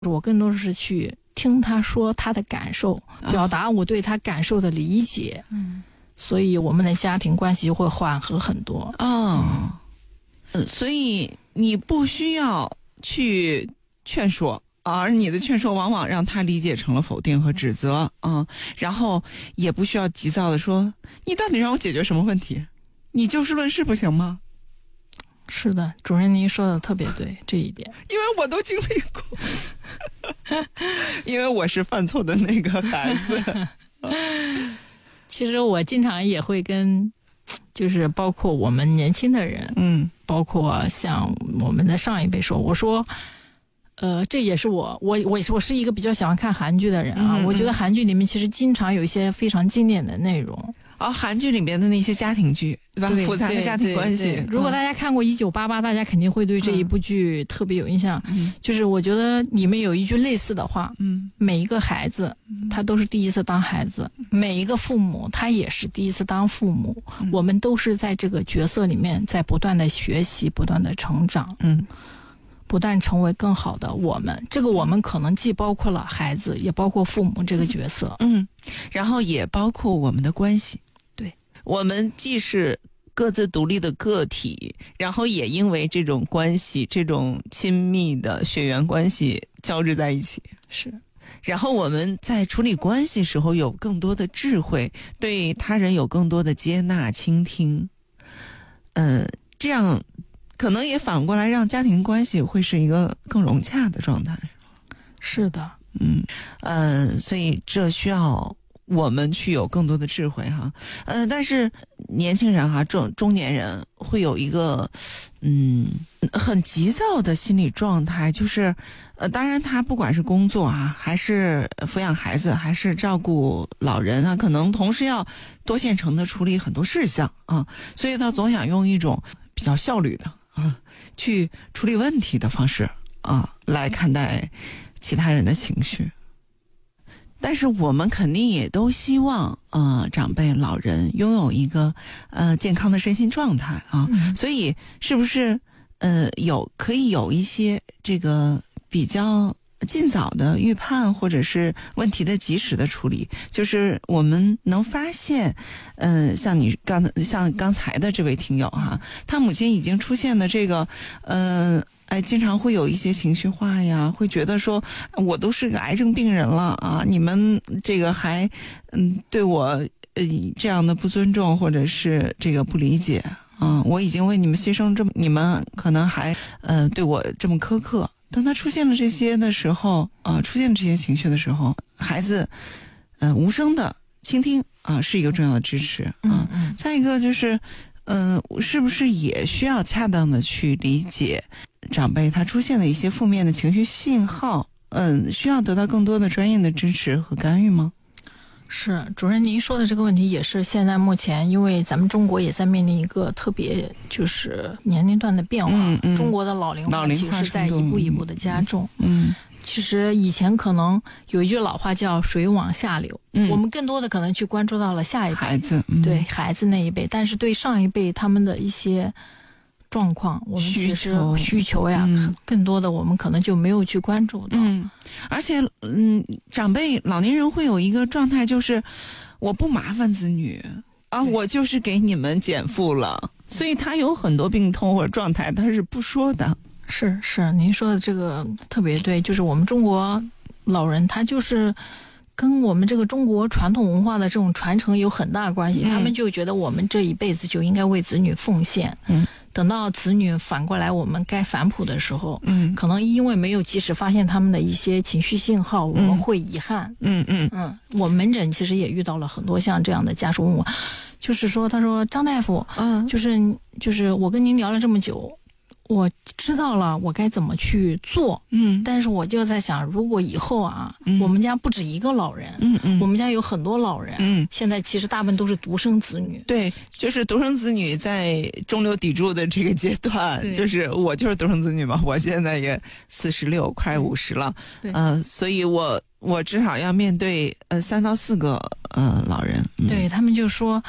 我更多的是去听他说他的感受，表达我对他感受的理解。所以我们的家庭关系就会缓和很多。 所以你不需要去劝说，而你的劝说往往让他理解成了否定和指责然后也不需要急躁的说你到底让我解决什么问题，你就事论事不行吗？ 是的，主任您说的特别对这一点， 因为我都经历过因为我是犯错的那个孩子其实我经常也会跟就是包括我们年轻的人包括像我们的上一辈说，我说这也是我是一个比较喜欢看韩剧的人我觉得韩剧里面其实经常有一些非常经典的内容韩剧里面的那些家庭剧，对吧？复杂的家庭关系。 如果大家看过1988大家肯定会对这一部剧特别有印象就是我觉得里面有一句类似的话每一个孩子他都是第一次当孩子每一个父母他也是第一次当父母我们都是在这个角色里面在不断的学习不断的成长不断成为更好的我们，这个我们可能既包括了孩子也包括父母这个角色然后也包括我们的关系。 对， 我们既是各自独立的个体，然后也因为这种关系这种亲密的血缘关系交织在一起。 是， 然后我们在处理关系时候有更多的智慧，对他人有更多的接纳倾听这样可能也反过来让家庭关系会是一个更融洽的状态。 是的所以这需要我们去有更多的智慧但是年轻人中年人会有一个很急躁的心理状态，就是当然他不管是工作还是抚养孩子还是照顾老人可能同时要多线程的处理很多事项所以他总想用一种比较效率的去处理问题的方式来看待其他人的情绪。但是我们肯定也都希望长辈老人拥有一个健康的身心状态所以是不是可以有一些这个比较尽早的预判或者是问题的及时的处理，就是我们能发现像刚才的这位听友他母亲已经出现的这个经常会有一些情绪化呀，会觉得说我都是个癌症病人了你们这个还对我这样的不尊重或者是这个不理解我已经为你们牺牲这么，你们可能还对我这么苛刻。当他出现了这些的时候出现这些情绪的时候，孩子无声的倾听是一个重要的支持再一个就是是不是也需要恰当的去理解长辈他出现的一些负面的情绪信号需要得到更多的专业的支持和干预吗？ 是，主任您说的这个问题也是现在目前因为咱们中国也在面临一个特别就是年龄段的变化中国的老龄化其实在一步一步的加重其实以前可能有一句老话叫水往下流我们更多的可能去关注到了下一辈孩子对孩子那一辈，但是对上一辈他们的一些状况我们其实需求呀更多的我们可能就没有去关注到而且长辈老年人会有一个状态，就是我不麻烦子女我就是给你们减负了，所以他有很多病痛或者状态他是不说的。 是您说的这个特别对，就是我们中国老人他就是跟我们这个中国传统文化的这种传承有很大关系他们就觉得我们这一辈子就应该为子女奉献等到子女反过来我们该反哺的时候可能因为没有及时发现他们的一些情绪信号我们会遗憾我门诊其实也遇到了很多像这样的家属问我，就是说他说张大夫就是我跟您聊了这么久我知道了我该怎么去做但是我就在想如果以后我们家不止一个老人我们家有很多老人现在其实大部分都是独生子女对，就是独生子女在中流砥柱的这个阶段就是我就是独生子女嘛，我现在也46快50了所以我至少要面对3到4个老人对他们就说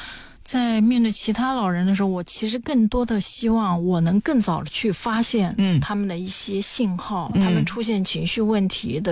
在面对其他老人的时候，我其实更多的希望我能更早的去发现他们的一些信号，他们出现情绪问题的